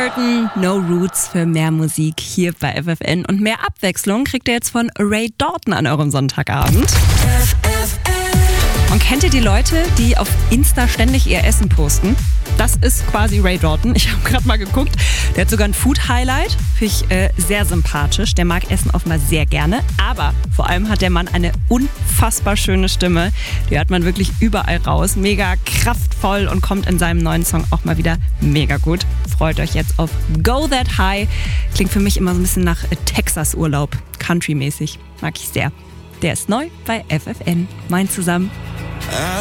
Burton, No Roots für mehr Musik hier bei FFN. Und mehr Abwechslung kriegt ihr jetzt von Ray Dalton an eurem Sonntagabend. Und kennt ihr die Leute, die auf Insta ständig ihr Essen posten? Das ist quasi Ray Dalton. Ich habe gerade mal geguckt. Der hat sogar ein Food-Highlight. Finde ich sehr sympathisch. Der mag Essen offenbar sehr gerne. Aber vor allem hat der Mann eine unfassbar schöne Stimme. Die hört man wirklich überall raus. Mega kraftvoll und kommt in seinem neuen Song auch mal wieder mega gut. Freut euch jetzt auf Go That High. Klingt für mich immer so ein bisschen nach Texas-Urlaub. Country-mäßig. Mag ich sehr. Der ist neu bei FFN. Mein zusammen.